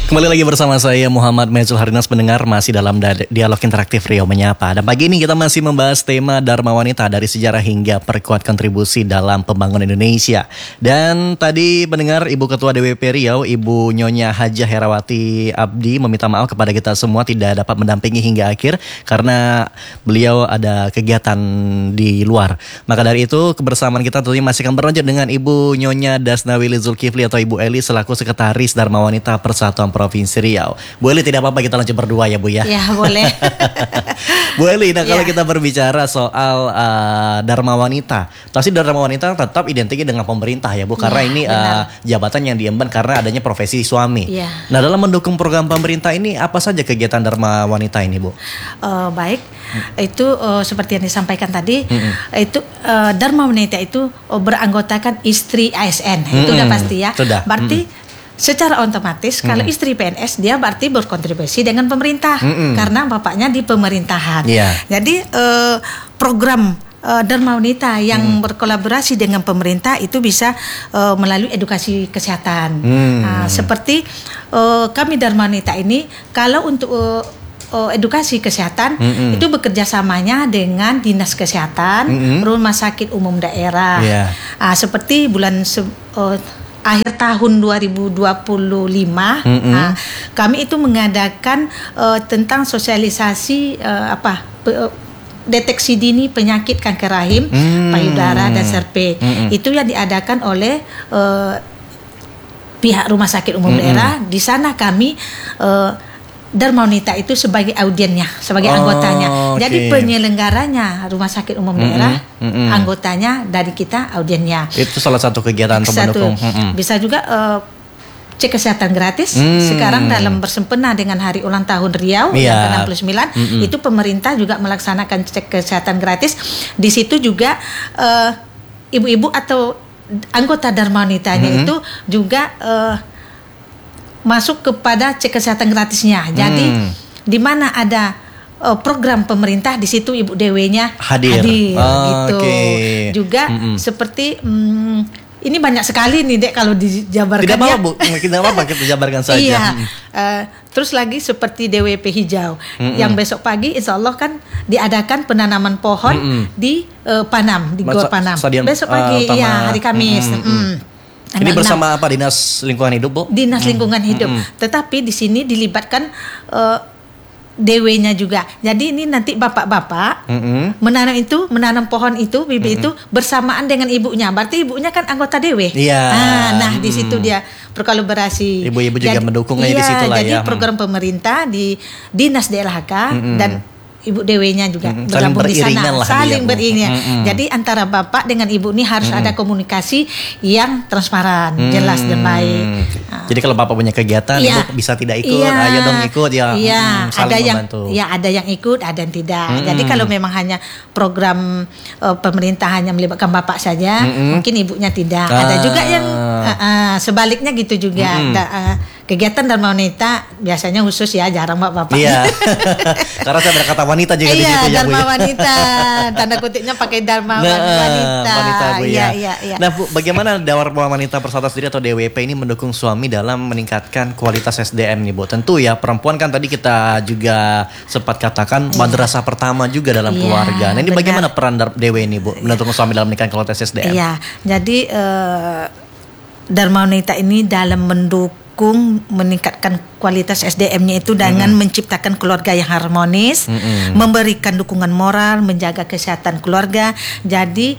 Kembali lagi bersama saya Muhammad Mezul Harinas, pendengar masih dalam dialog interaktif Riau Menyapa. Dan pagi ini kita masih membahas tema Dharma Wanita dari sejarah hingga perkuat kontribusi dalam pembangunan Indonesia. Dan tadi pendengar, Ibu Ketua DWP Riau, Ibu Nyonya Hajah Herawati Abdi meminta maaf kepada kita semua tidak dapat mendampingi hingga akhir karena beliau ada kegiatan di luar. Maka dari itu kebersamaan kita tentunya masih akan berlanjut dengan Ibu Nyonya Dasnawili Zulkifli atau Ibu Eli selaku Sekretaris Dharma Wanita Persatuan Provinsi Riau. Bu Eli, tidak apa-apa kita lanjut berdua ya Bu ya? Ya boleh. Bu Eli, nah kalau kita berbicara soal Dharma Wanita, pasti Dharma Wanita tetap identiknya dengan pemerintah ya Bu, karena ini jabatan yang diemban karena adanya profesi suami. Ya. Nah dalam mendukung program pemerintah ini apa saja kegiatan Dharma Wanita ini Bu? Baik, itu seperti yang disampaikan tadi, itu Dharma Wanita itu beranggotakan istri ASN, itu udah pasti ya. Sudah. Berarti secara otomatis kalau istri PNS dia berarti berkontribusi dengan pemerintah karena bapaknya di pemerintahan. Jadi program Dharma Wanita yang berkolaborasi dengan pemerintah itu bisa melalui edukasi kesehatan. Seperti kami Dharma Wanita ini kalau untuk edukasi kesehatan itu bekerja samanya dengan dinas kesehatan, rumah sakit umum daerah. Seperti bulan akhir tahun 2025 kami itu mengadakan tentang sosialisasi deteksi dini penyakit kanker rahim, payudara dan serpek. Itu yang diadakan oleh pihak rumah sakit umum daerah. Di sana kami Dharma Wanita itu sebagai audiennya, sebagai anggotanya. Jadi penyelenggaranya rumah sakit umum daerah, anggotanya dari kita audiennya. Itu salah satu kegiatan pendukung. Bisa juga cek kesehatan gratis. Sekarang dalam bersempena dengan hari ulang tahun Riau yang ke-69, itu pemerintah juga melaksanakan cek kesehatan gratis. Di situ juga ibu-ibu atau anggota Dharma Wanitanya itu juga masuk kepada cek kesehatan gratisnya. Jadi di mana ada program pemerintah, di situ Ibu DW-nya hadir gitu. Juga seperti ini banyak sekali nih Dek kalau dijabarkan. Tidak apa-apa Bu, tidak apa-apa kita jabarkan saja. Iya. Terus lagi seperti DWP Hijau yang besok pagi insya Allah kan diadakan penanaman pohon di Panam, di Gor Panam. Besok pagi hari Kamis. Ini bersama apa, Dinas Lingkungan Hidup Bu? Dinas Lingkungan Hidup. Tetapi di sini dilibatkan DW-nya juga. Jadi ini nanti bapak-bapak menanam pohon itu, bibit itu bersamaan dengan ibunya. Berarti ibunya kan anggota DW. Nah di situ dia berkolaborasi. Ibu-ibu juga mendukungnya di situ lah ya. Jadi program pemerintah di Dinas DLHK dan Ibu DW-nya juga bergabung di sana, saling beriringan. Jadi antara bapak dengan ibu ini harus ada komunikasi yang transparan, jelas dan baik. Jadi kalau bapak punya kegiatan, ibu bisa tidak ikut, ayo dong ikut ya. Saling membantu. Ada yang ikut, ada yang tidak. Jadi kalau memang hanya program pemerintah hanya melibatkan bapak saja, mungkin ibunya tidak. Ada juga yang sebaliknya gitu juga. Kegiatan Dharma Wanita biasanya khusus ya, jarang bapak. Iya. Karena saya berkata wanita juga di situ ya Bu. Dharma Wanita. Tanda kutipnya pakai Dharma Wanita. Wanita Bu ya. Nah Bu, bagaimana Dharma Wanita Persatuan sendiri atau DWP ini mendukung suami dalam meningkatkan kualitas SDM nih Bu? Tentu ya, perempuan kan tadi kita juga sempat katakan madrasah pertama juga dalam keluarga. Nah ini bagaimana peran DW ini Bu mendukung suami dalam meningkatkan kualitas SDM? Iya. Jadi Dharma Wanita ini dalam meningkatkan kualitas SDM-nya itu dengan menciptakan keluarga yang harmonis, memberikan dukungan moral, menjaga kesehatan keluarga. Jadi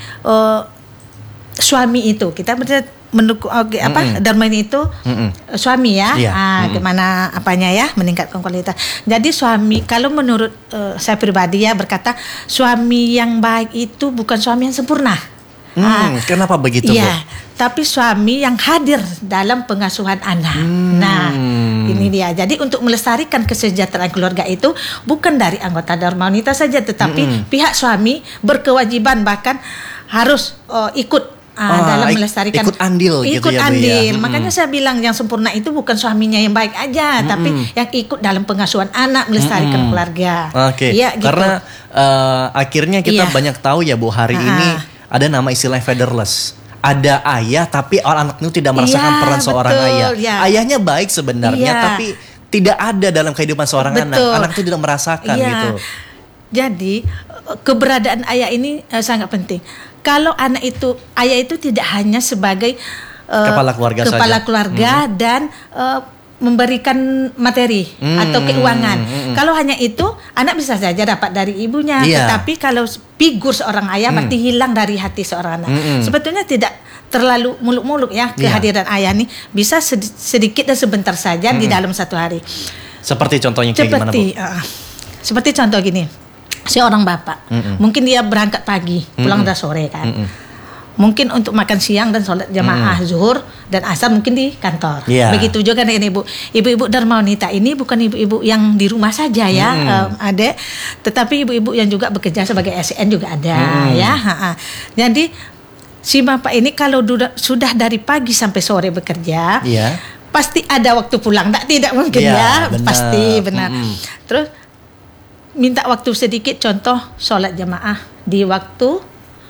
suami itu kita mendukung Dharma ini itu suami ya. Gimana apanya ya meningkatkan kualitas. Jadi suami, kalau menurut saya pribadi ya berkata, suami yang baik itu bukan suami yang sempurna. Kenapa begitu Bu? Tapi suami yang hadir dalam pengasuhan anak. Nah, ini dia. Jadi untuk melestarikan kesejahteraan keluarga itu bukan dari anggota Dharma Wanita saja, tetapi pihak suami berkewajiban bahkan harus ikut dalam melestarikan, ikut andil gitu ya, andil. Makanya saya bilang yang sempurna itu bukan suaminya yang baik aja, tapi yang ikut dalam pengasuhan anak, melestarikan keluarga. Ya, gitu. Karena akhirnya kita banyak tahu ya Bu, hari ini ada nama istilah fatherless. ada ayah tapi anak itu tidak merasakan peran seorang ayah. Ya. Ayahnya baik sebenarnya tapi tidak ada dalam kehidupan seorang anak. Anak itu tidak merasakan gitu. Jadi keberadaan ayah ini sangat penting. Kalau ayah itu tidak hanya sebagai kepala keluarga dan memberikan materi atau keuangan. Kalau hanya itu, anak bisa saja dapat dari ibunya. Tetapi kalau figur seorang ayah berarti hilang dari hati seorang anak. Sebetulnya tidak terlalu muluk-muluk ya kehadiran ayah ini, bisa sedikit dan sebentar saja di dalam satu hari. Seperti contohnya kayak gimana, Bu? Seperti contoh gini, seorang bapak, mungkin dia berangkat pagi, pulang udah sore kan. Mungkin untuk makan siang dan sholat jamaah zuhur dan asar mungkin di kantor. Begitu juga dengan ibu-ibu Dharma Wanita ini bukan ibu-ibu yang di rumah saja ya, ada, tetapi ibu-ibu yang juga bekerja sebagai ASN juga ada ya. Jadi si bapak ini kalau sudah dari pagi sampai sore bekerja, pasti ada waktu pulang. Tidak mungkin ya, benar. Pasti benar. Terus minta waktu sedikit, contoh sholat jamaah di waktu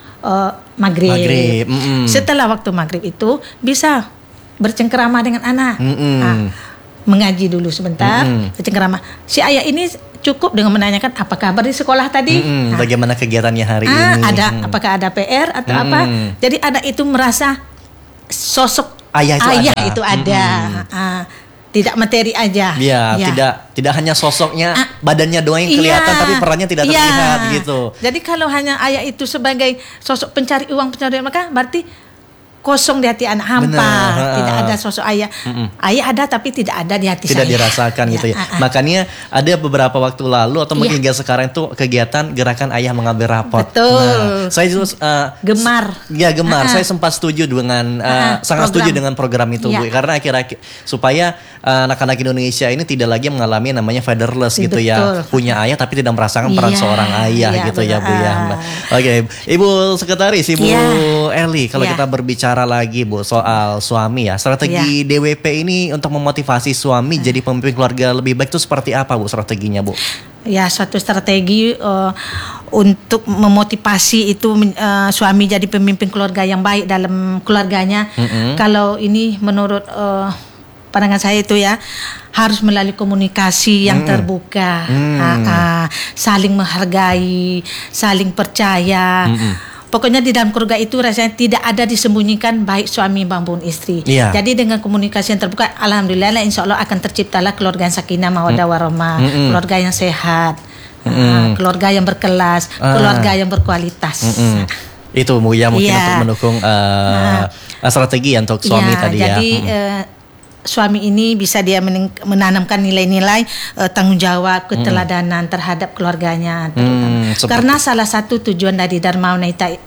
maghrib. Setelah waktu maghrib itu bisa bercengkerama dengan anak, mengaji dulu sebentar, bercengkerama. Si ayah ini cukup dengan menanyakan apa kabar di sekolah tadi, bagaimana kegiatannya hari ini, apakah ada PR atau apa. Jadi anak itu merasa sosok ayah itu ada. Tidak materi aja. Tidak hanya sosoknya, badannya doang yang kelihatan, tapi perannya tidak terlihat gitu. Jadi kalau hanya ayah itu sebagai sosok pencari uang, maka berarti kosong di hati anak, hampa. Tidak ada sosok ayah. Ayah ada tapi tidak ada di hati tidak dirasakan gitu ya. Makanya ada beberapa waktu lalu atau mungkin hingga sekarang itu kegiatan gerakan ayah mengambil rapot. Betul. Saya juga gemar. Saya sempat setuju dengan sangat setuju dengan program itu, Bu, karena akhir-akhir supaya anak-anak Indonesia ini tidak lagi mengalami namanya fatherless gitu ya. Punya ayah tapi tidak merasakan peran seorang ayah gitu ya, Bu ya. Oke, Ibu Sekretaris, Ibu Eli, kalau kita berbicara lagi, Bu, soal suami ya, strategi DWP ini untuk memotivasi suami jadi pemimpin keluarga lebih baik itu seperti apa, Bu, strateginya, Bu? Ya, suatu strategi untuk memotivasi itu suami jadi pemimpin keluarga yang baik dalam keluarganya. Kalau ini menurut pandangan saya itu ya, harus melalui komunikasi yang terbuka, saling menghargai, saling percaya. Pokoknya di dalam keluarga itu rasanya tidak ada disembunyikan baik suami maupun istri. Jadi dengan komunikasi yang terbuka, alhamdulillah insya Allah akan terciptalah keluarga yang sakinah mawaddah warahmah, keluarga yang sehat, keluarga yang berkelas, keluarga yang berkualitas. Itu Bu ya, mungkin untuk mendukung strategi untuk suami tadi ya. Jadi suami ini bisa dia menanamkan nilai-nilai tanggung jawab, keteladanan terhadap keluarganya, karena salah satu tujuan dari Dharma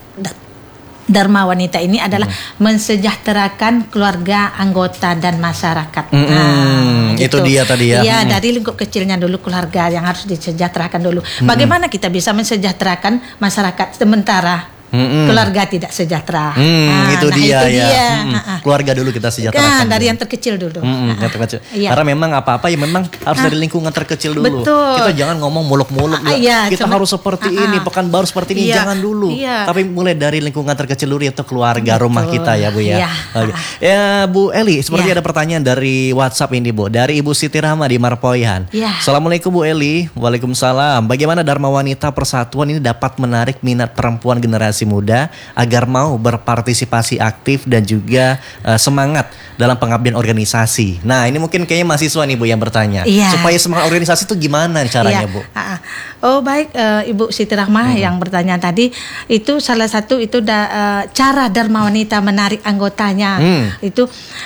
Wanita ini adalah mensejahterakan keluarga, anggota dan masyarakat. Itu dia tadi ya. Iya, dari lingkup kecilnya dulu keluarga yang harus disejahterakan dulu. Bagaimana kita bisa mensejahterakan masyarakat sementara keluarga tidak sejahtera. Itu dia. Keluarga dulu kita sejahterakan. Dari yang terkecil dulu. Yang terkecil. Karena memang apa-apa ya memang harus dari lingkungan terkecil dulu. Betul. Kita jangan ngomong muluk-muluk. Kita harus seperti ini, Pekanbaru seperti ini, jangan dulu. Tapi mulai dari lingkungan terkecil dulu, yaitu keluarga, rumah kita ya, Bu ya. Ya, Bu Eli, seperti ada pertanyaan dari WhatsApp ini, Bu, dari Ibu Siti Rahma di Marpoihan. Assalamualaikum Bu Eli. Waalaikumsalam. Bagaimana Dharma Wanita Persatuan ini dapat menarik minat perempuan generasi muda agar mau berpartisipasi aktif dan juga semangat dalam pengabdian organisasi. Nah, ini mungkin kayaknya mahasiswa nih, Bu, yang bertanya. Supaya semangat organisasi itu gimana caranya, Bu? Oh, baik, Ibu Siti Rahmah yang bertanya tadi, itu salah satu itu cara Dharma Wanita menarik anggotanya. Itu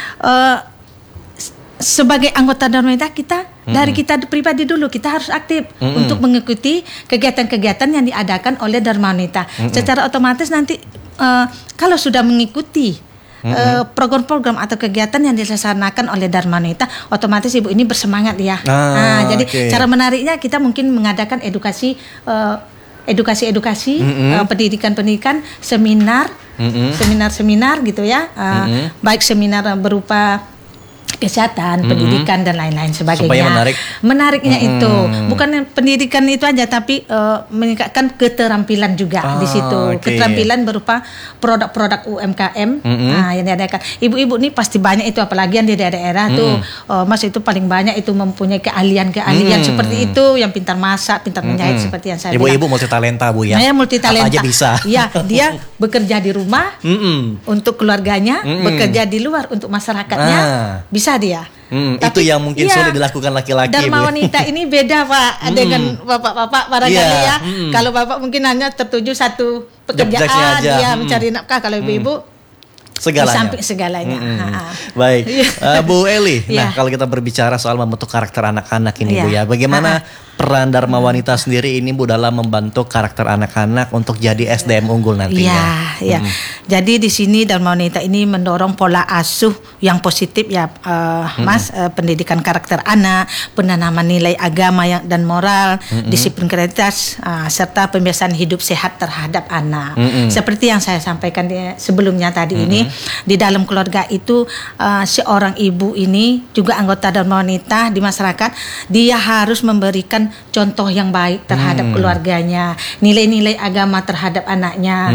sebagai anggota Dharma Wanita dari kita pribadi dulu kita harus aktif untuk mengikuti kegiatan-kegiatan yang diadakan oleh Dharma Wanita. Secara otomatis nanti kalau sudah mengikuti program-program atau kegiatan yang dilaksanakan oleh Dharma Wanita, otomatis ibu ini bersemangat ya. Jadi cara menariknya kita mungkin mengadakan edukasi pendidikan-pendidikan, seminar gitu ya. Baik seminar berupa kesehatan, pendidikan dan lain-lain sebagainya. Supaya menarik. Menariknya itu bukan pendidikan itu aja, tapi meningkatkan keterampilan juga di situ. Keterampilan berupa produk-produk UMKM yang diadakan. Ibu-ibu nih pasti banyak itu, apalagi yang di daerah tuh, Mas itu paling banyak itu mempunyai keahlian seperti itu, yang pintar masak, pintar menjahit seperti yang saya bilang. Ibu-ibu multi talenta Bu ya. Saya multi talenta. Apa aja bisa. Ya, dia bekerja di rumah untuk keluarganya, bekerja di luar untuk masyarakatnya. Bisa dia. Tapi, itu yang mungkin sulit dilakukan laki-laki. Dharma wanita ini beda Pak dengan bapak-bapak barangkali ya. Kalau bapak mungkin hanya tertuju satu pekerjaan, dia mencari nafkah. Kalau ibu-ibu segalanya. Di samping segalanya. Baik, Bu Eli. Nah, kalau kita berbicara soal membentuk karakter anak-anak ini Bu ya, bagaimana peran Dharma Wanita sendiri ini Bu dalam membantu karakter anak-anak untuk jadi SDM unggul nantinya? Jadi di sini Dharma Wanita ini mendorong pola asuh yang positif ya, Mas, pendidikan karakter anak, penanaman nilai agama dan moral, disiplin kreativitas, serta pembiasaan hidup sehat terhadap anak. Seperti yang saya sampaikan sebelumnya tadi ini, di dalam keluarga itu seorang ibu ini juga anggota Dharma Wanita di masyarakat, dia harus memberikan contoh yang baik terhadap keluarganya, nilai-nilai agama terhadap anaknya,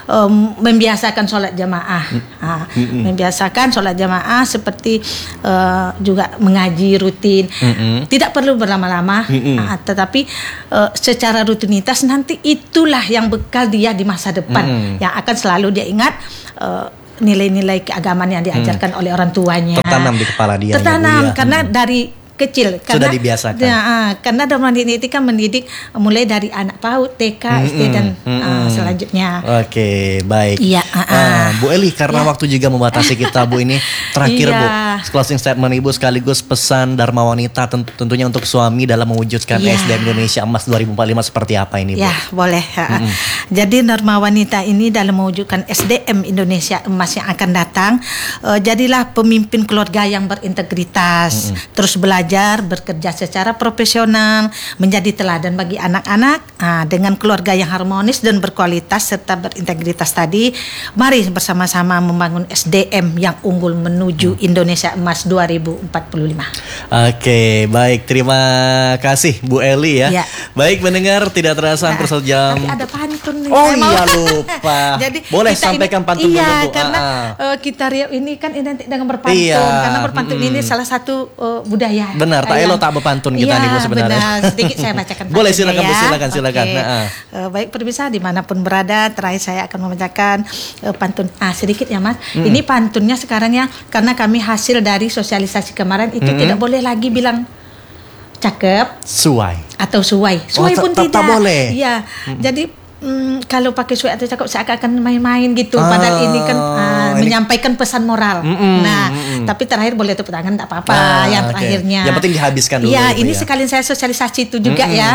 membiasakan sholat jamaah, membiasakan sholat jamaah seperti juga mengaji rutin, tidak perlu berlama-lama, tetapi secara rutinitas nanti itulah yang bekal dia di masa depan, yang akan selalu dia ingat. Nilai-nilai keagamaan yang diajarkan oleh orang tuanya tertanam di kepala dia. Tertanam karena dari kecil sudah dibiasakan. Karena Dharma Wanita itu kan mendidik mulai dari anak PAUD, TK, SD dan selanjutnya. Oke, baik. Iya. Bu Eli, karena waktu juga membatasi kita Bu, ini terakhir Bu, closing statement Ibu sekaligus pesan Dharma Wanita tentunya untuk suami dalam mewujudkan SDM Indonesia Emas 2045 seperti apa ini Bu? Ya, boleh. Jadi Dharma Wanita ini dalam mewujudkan SDM Indonesia Emas yang akan datang, jadilah pemimpin keluarga yang berintegritas, terus belajar, bekerja secara profesional, menjadi teladan bagi anak-anak, dengan keluarga yang harmonis dan berkualitas serta berintegritas tadi. Mari bersama-sama membangun SDM yang unggul menuju Indonesia Emas 2045. Oke, baik, terima kasih Bu Eli ya. Baik, mendengar tidak terasa hampir sejam. Tapi ada pantun nih. Oh iya, lupa. Jadi boleh sampaikan pantun dulu Bu. Karena kita Riau ini kan identik dengan berpantun, karena berpantun ini salah satu budaya. Benar, tak elo tak berpantun kita nih Bu sebenarnya. Benar, sedikit saya bacakan. Boleh, silakan. Baik pemirsa dimanapun berada, terakhir saya akan membacakan pantun sedikit ya Mas. Ini pantunnya sekarang ya, karena kami hasil dari sosialisasi kemarin itu tidak boleh lagi bilang cakep, suai atau suai pun tidak boleh. Iya, jadi kalau pakai suai atau cakep seakan-akan main-main gitu, padahal ini kan menyampaikan pesan moral. Tapi terakhir boleh tepuk tangan, tak apa. Yang terakhirnya. Yang penting dihabiskan dulu. Iya, ini sekalian saya sosialisasi itu juga ya.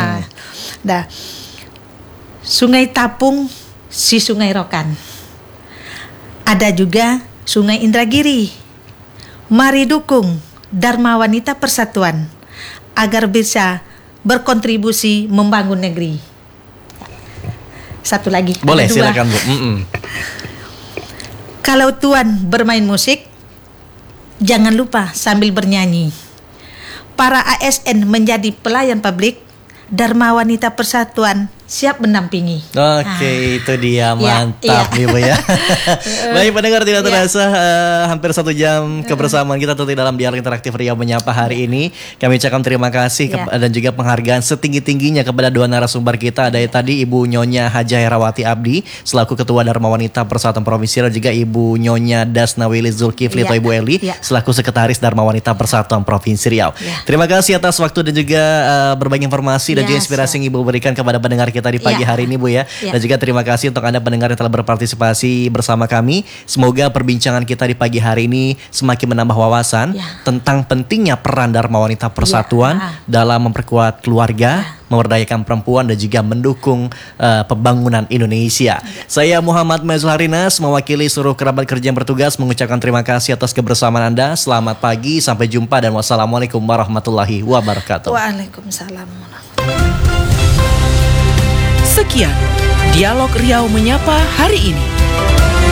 Sungai Tapung, si Sungai Rokan. Ada juga Sungai Indragiri. Mari dukung Dharma Wanita Persatuan agar bisa berkontribusi membangun negeri. Satu lagi. Boleh, silakan Bu. Kalau Tuan bermain musik, jangan lupa sambil bernyanyi. Para ASN menjadi pelayan publik, Dharma Wanita Persatuan siap mendampingi. Oke, itu dia, mantap nih Bu ya. Baik pendengar, tidak terasa hampir 1 jam kebersamaan kita tentu dalam Dialog Interaktif Riau Menyapa hari ini. Kami ucapkan terima kasih dan juga penghargaan setinggi-tingginya kepada dua narasumber kita. Ada tadi Ibu Nyonya Hajah Herawati Abdi selaku Ketua Dharma Wanita Persatuan Provinsi, dan juga Ibu Nyonya Dasnawili Zulkifli atau Ibu Eli selaku Sekretaris Dharma Wanita Persatuan Provinsi Riau. Terima kasih atas waktu dan juga berbagi informasi dan juga inspirasi yang Ibu berikan kepada pendengar kita di pagi hari ini Bu ya. Dan juga terima kasih untuk Anda pendengar yang telah berpartisipasi bersama kami. Semoga perbincangan kita di pagi hari ini semakin menambah wawasan tentang pentingnya peran Dharma Wanita Persatuan dalam memperkuat keluarga, memberdayakan perempuan, dan juga mendukung pembangunan Indonesia. Saya Muhammad Maezul Harinas mewakili seluruh kerabat kerja yang bertugas mengucapkan terima kasih atas kebersamaan Anda. Selamat pagi, sampai jumpa, dan wassalamualaikum warahmatullahi wabarakatuh. Waalaikumsalam. Sekian Dialog Riau Menyapa hari ini.